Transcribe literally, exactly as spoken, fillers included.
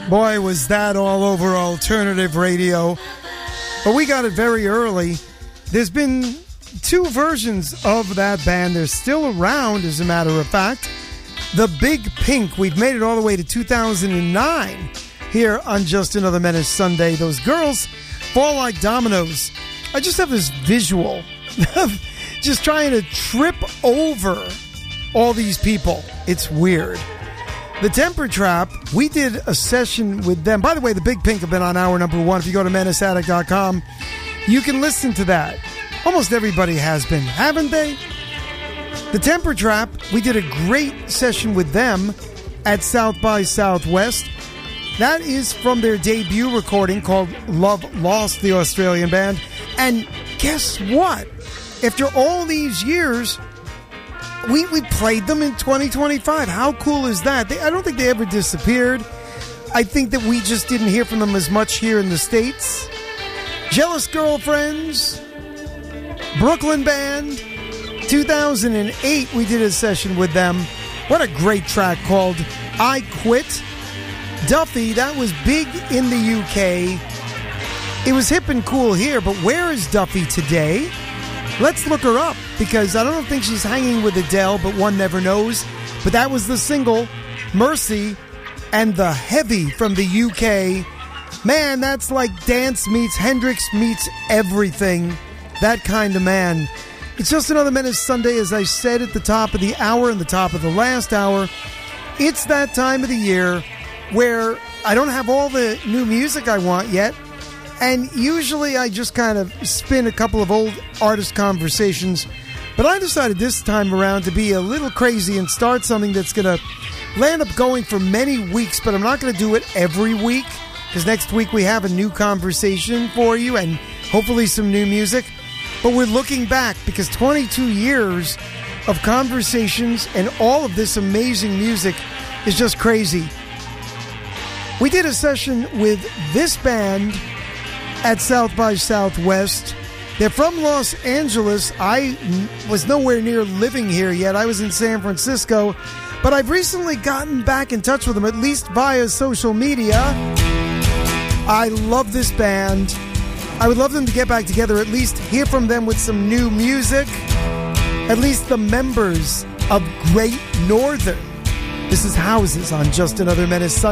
Boy, was that all over alternative radio. But we got it very early. There's been two versions of that band. They're still around, as a matter of fact. The Big Pink. We've made it all the way to two thousand nine here on Just Another Menace Sunday. Those girls fall like dominoes. I just have this visual of just trying to trip over all these people. It's weird. The Temper Trap, we did a session with them. By the way, the Big Pink have been on hour number one. If you go to menace addict dot com, you can listen to that. Almost everybody has been, haven't they? The Temper Trap, we did a great session with them at South by Southwest. That is from their debut recording called Love Lost, the Australian band. And guess what? After all these years, we, we played them in twenty twenty-five. How cool is that? They, I don't think they ever disappeared. I think that we just didn't hear from them as much here in the States. Jealous Girlfriends, Brooklyn Band, two thousand eight, we did a session with them. What a great track called I Quit. Duffy, that was big in the U K. It was hip and cool here, but where is Duffy today? Let's look her up, because I don't think she's hanging with Adele, but one never knows. But that was the single, Mercy, and The Heavy from the U K. Man, that's like dance meets Hendrix meets everything. That kind of man. It's Just Another Menace Sunday, as I said at the top of the hour and the top of the last hour. It's that time of the year where I don't have all the new music I want yet. And usually I just kind of spin a couple of old artist conversations. But I decided this time around to be a little crazy and start something that's going to land up going for many weeks. But I'm not going to do it every week, because next week we have a new conversation for you and hopefully some new music. But we're looking back, because twenty-two years of conversations and all of this amazing music is just crazy. We did a session with this band at South by Southwest. They're from Los Angeles. I was nowhere near living here yet. I was in San Francisco. But I've recently gotten back in touch with them, at least via social media. I love this band. I would love them to get back together, at least hear from them with some new music. At least the members of Great Northern. This is Houses on Just Another Menace Sunday.